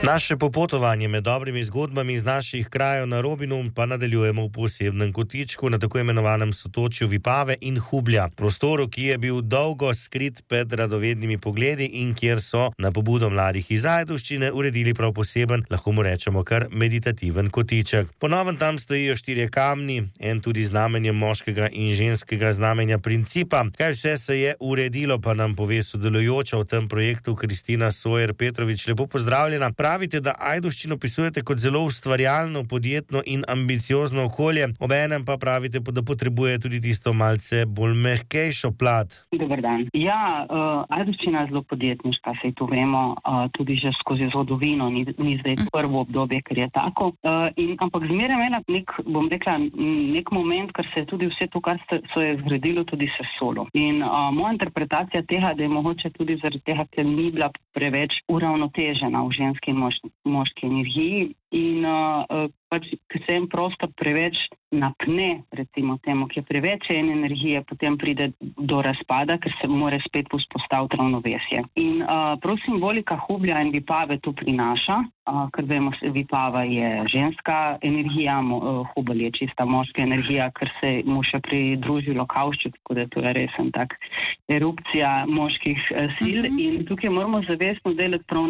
Naše popotovanje med dobrimi zgodbami iz naših krajev na Robinu pa nadaljujemo v posebnem kotičku na tako imenovanem sotočju Vipave in Hublja, prostoru, ki je bil dolgo skrit pred radovednimi pogledi in kjer so na pobudo mladih iz Ajdovščine uredili prav poseben, lahko mu rečemo kar meditativen kotiček. Po novem tam stojijo 4 kamni, en tudi znamenjem moškega in ženskega znamenja principa. Kaj vse se je uredilo, pa nam pove sodelujoča v tem projektu Kristina Sojer Petrovič. Lepo pozdravljena. Pravite, da Ajdovščino opisujete kot zelo ustvarjalno, podjetno in ambiciozno okolje, obenem pa pravite, da potrebuje tudi tisto malce bolj mehkejšo plat. Dobar dan. Ja, Ajdovščina je zelo podjetniška, saj to vemo, tudi že skozi zgodovino, ni zdaj prvo obdobje, ker je tako. Ampak zmeraj imela nek moment, ker se je tudi vse to, kar so je zgradilo, tudi sesulo. In moja interpretacija tega, da je mogoče tudi zaradi tega, ker ni bila preveč uravnotežena v ženski in moški energiji in ker se en prostor preveč napne, recimo temu, ki je preveč ene energije, potem pride do razpada, ker se mora spet vzpostaviti ravnovesje. In prav simbolika Hublja in Vipave to prinaša, ker vemo, Vipava je ženska energija, Hubelj je čista moška energija, ker se mu še pridružilo Kavšček, tako da to je resen tak erupcija moških sil. In tukaj moramo zavestno delati prav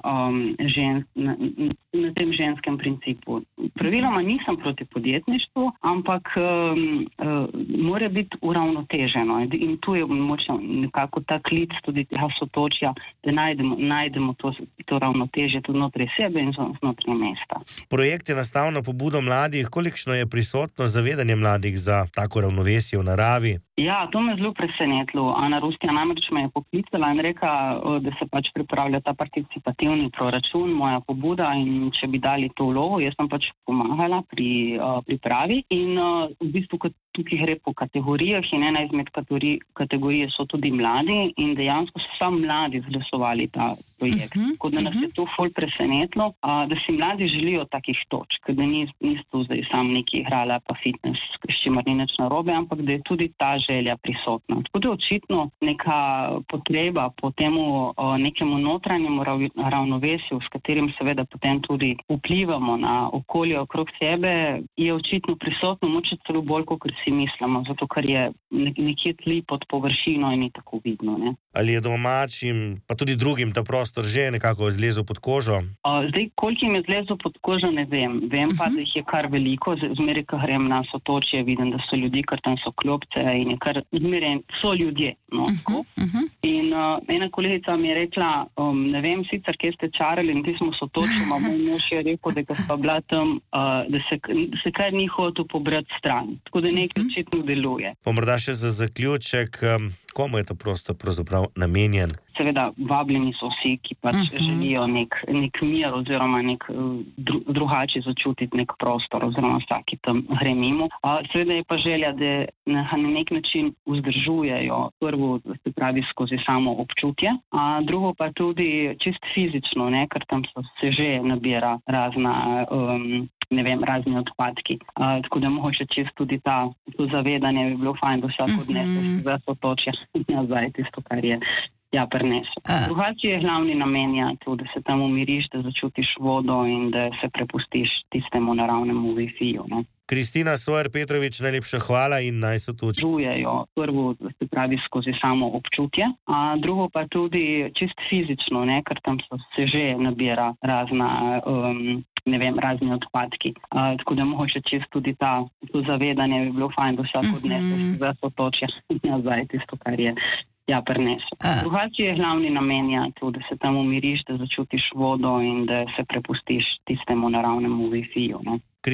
na tem ženskem principu. Praviloma nisem proti podjetništvu, ampak mora biti uravnoteženo. In tu je močno nekako ta klic tudi tega sotočja, da najdemo to ravnotežje tudi znotraj sebe in znotraj mesta. Projekt je nastal na pobudo mladih. Kolikšno je prisotno zavedanje mladih za tako ravnovesje v naravi? Ja, to me zelo presenetilo. Ana Rustja namreč me je poklicala in rekla, da se pač pripravlja ta participativni proračun, moja pobuda, in če bi dali to vlogo, jaz sem pač pomagala pri pripravi. In v bistvu tukaj gre po kategorijah in ena izmed kategorije so tudi mladi in dejansko so samo mladi zglasovali ta projekt. Tako da nas je to ful presenetilo, da si mladi želijo takih točk, da niso zdaj sam neki igrala pa fitness, s čimer ni nič narobe, ampak da je tudi ta želja prisotna. Tako da je očitno neka potreba po temu nekemu notranjemu ravnovesju, s katerim seveda potem tudi vplivamo na okolje okrog sebe, je očitno prisotno, moče celo bolj, kot si mislimo, zato ker je nekje tli pod površino in ni tako vidno. Ne? Ali je domačim, pa tudi drugim ta prostor že nekako zlezel pod kožo? Zdaj, koliko jim je zlezel pod kožo, ne vem. Vem pa, da jih je kar veliko. Zmeraj, ko grem na sotočje, vidim, da so ljudi, ker tam so klopce in je kar zmeraj so ljudje. No? In ena kolegica mi je rekla, ne vem sicer, kje ste čarali in ti smo sotočili, moj mož je rekel, da ko sta bila tam, da se kar ni hotel pobrati stran. Tako da nekaj očitno deluje. Pa morda še za zaključek, komu je ta prostor pravzaprav namenjen? Seveda, vabljeni so vsi, ki pač želijo nek mir oziroma nek drugače začutiti nek prostor oziroma vsaki tam gre mimo. Seveda je pa želja, da na nek način vzdržujejo prvo, se pravi, skozi samo občutje, a drugo pa tudi čist fizično, ne, ker tam se že nabira razna razni odpadki. Tako da mogoče čist tudi to zavedanje bi bilo fajn, da vsak odnese za sotočje nazaj tisto, kar je prinesel. Drugače je glavni namen to, da se tam umiriš, da začutiš vodo in da se prepustiš tistemu naravnemu Wi-Fi-ju. Kristina Sojer Petrovič, najlepša hvala in naj se to čujejo. Prvo, se pravi, skozi samo občutje, a drugo pa tudi čist fizično, ne, ker tam se že nabira razna razni odpadki. Tako da mogoče čist tudi to zavedanje bi bilo fajn, da vsak odnese za sotočje nazaj tisto, kar je prinesel. Drugače je glavni namen to, da se tam umiriš, da začutiš vodo in da se prepustiš tistemu naravnemu Wi-Fi-ju.